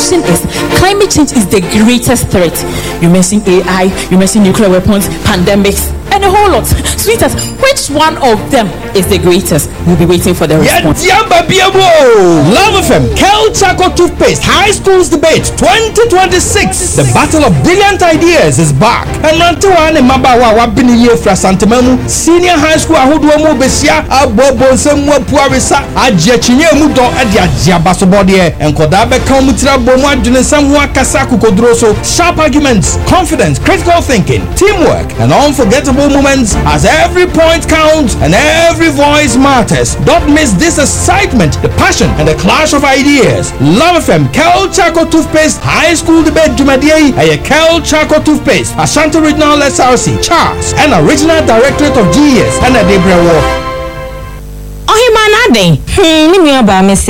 question is, climate change is the greatest threat. You mention AI, you mention nuclear weapons, pandemics, and a whole lot. Sweetheart, which one of them is the greatest? We'll be waiting for the response. Love FM, Kel Chaco Toothpaste, High Schools Debate 2026. The Battle of Brilliant Ideas is back. And Rantuan and Mabawa Wabini Yefra Santamemu, Senior High School Ahuduamu Besia, Abobo Semwa Puarisa, Ajachinye Mudo, Adia Jabasobodie, and Kodabe Kamutra Bomwa Junesamwa Kasaku Kodroso. Sharp arguments, confidence, critical thinking, teamwork, and unforgettable moments as every point counts and every voice matters. Don't miss this excitement, the passion, and the clash of ideas. Love FM, Kel Chaco Toothpaste, High School Debate Jumadiye, and Kel Chaco Toothpaste, Ashanti Regional SRC, Charles, and Original Directorate of GES, and a Debrewo. Oh, he man,